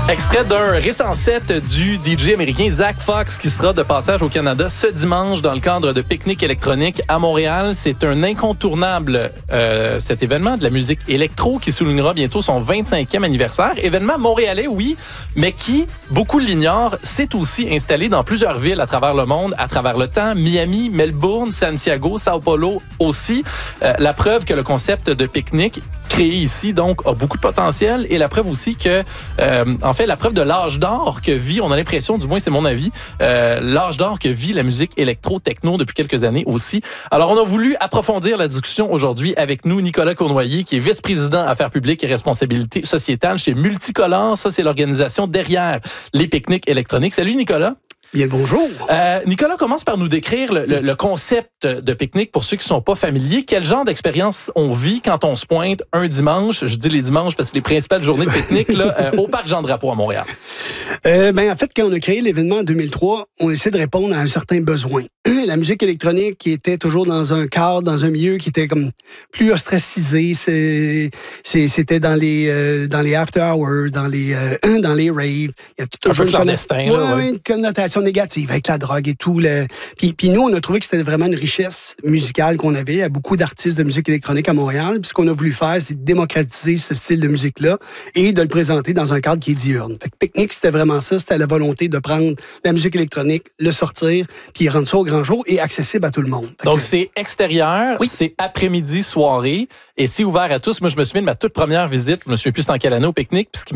Extrait d'un récent set du DJ américain Zach Fox qui sera de passage au Canada ce dimanche dans le cadre de Pique-Nique électronique à Montréal. C'est un incontournable, cet événement de la musique électro qui soulignera bientôt son 25e anniversaire. Événement montréalais, oui, mais qui, beaucoup l'ignorent, s'est aussi installé dans plusieurs villes à travers le monde, à travers le temps. Miami, Melbourne, Santiago, Sao Paulo aussi. La preuve que le concept de pique-nique créé ici, donc, a beaucoup de potentiel et la preuve aussi que, en fait, la preuve de l'âge d'or que vit, on a l'impression, du moins c'est mon avis, l'âge d'or que vit la musique électro-techno depuis quelques années aussi. Alors, on a voulu approfondir la discussion aujourd'hui avec nous, Nicolas Cournoyer, qui est vice-président Affaires publiques et responsabilités sociétales chez Multicolore. Ça, c'est l'organisation derrière les pique-niques électroniques. Salut, Nicolas. Bien le bonjour. Nicolas, commence par nous décrire le concept de pique-nique pour ceux qui ne sont pas familiers. Quel genre d'expérience on vit quand on se pointe un dimanche, je dis les dimanches parce que c'est les principales journées de pique-nique, là, au Parc Jean-Drapeau à Montréal? En fait, quand on a créé l'événement en 2003, on essaie de répondre à un certain besoin. La musique électronique qui était toujours dans un cadre, dans un milieu qui était comme plus ostracisé. C'était dans les after hours, dans les raves. Il y a tout un peu clandestin. Une connotation négative avec la drogue et tout. Puis nous, on a trouvé que c'était vraiment une richesse musicale qu'on avait. Il y a beaucoup d'artistes de musique électronique à Montréal. Puis ce qu'on a voulu faire, c'est de démocratiser ce style de musique-là et de le présenter dans un cadre qui est diurne. Fait que pique-nique, c'était vraiment ça. C'était la volonté de prendre la musique électronique, le sortir, puis rendre ça au grand jour et accessible à tout le monde. Donc, c'est extérieur, oui. C'est après-midi, soirée, et c'est ouvert à tous. Moi, je me souviens de ma toute première visite, je me souviens plus c'était en quelle année au pique-nique, puis